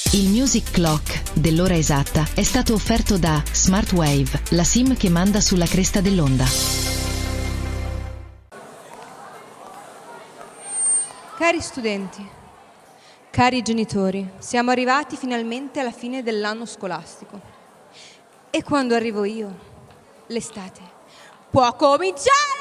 Il Music Clock dell'ora esatta è stato offerto da Smartwave, la SIM che manda sulla cresta dell'onda. Cari studenti, cari genitori, siamo arrivati finalmente alla fine dell'anno scolastico. E quando arrivo io, l'estate può cominciare!